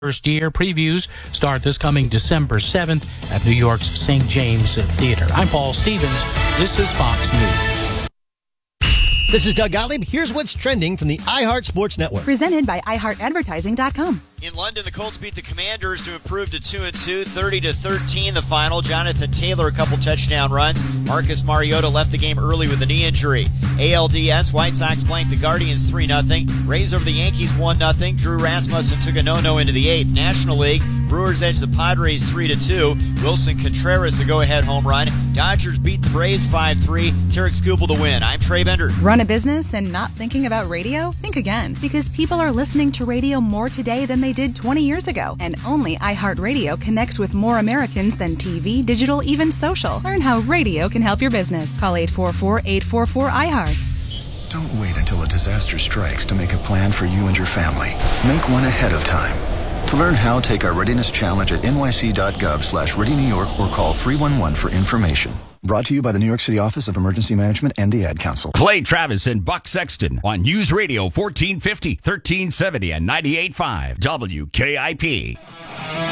First year previews start this coming December 7th at New York's St. James Theater. I'm Paul Stevens. This is Fox News. This is Doug Gottlieb. Here's what's trending from the iHeart Sports Network. Presented by iHeartAdvertising.com. In London, the Colts beat the Commanders to improve to 2-2, 30-13 the final. Jonathan Taylor, a couple touchdown runs. Marcus Mariota left the game early with a knee injury. ALDS, White Sox blanked the Guardians 3-0. Rays over the Yankees 1-0. Drew Rasmussen took a no-no into the 8th. National League, Brewers edged the Padres 3-2. Wilson Contreras a go-ahead home run. Dodgers beat the Braves 5-3. Tarek Skubal the win. I'm Trey Bender. Run a business and not thinking about radio? Think again, because people are listening to radio more today than they did 20 years ago. And only iHeartRadio connects with more Americans than TV, digital, even social. Learn how radio can help your business. Call 844-844-iHeart. Don't wait until a disaster strikes to make a plan for you and your family. Make one ahead of time. To learn how, take our readiness challenge at nyc.gov/Ready New York or call 311 for information. Brought to you by the New York City Office of Emergency Management and the Ad Council. Clay Travis and Buck Sexton on News Radio 1450, 1370, and 98.5 WKIP.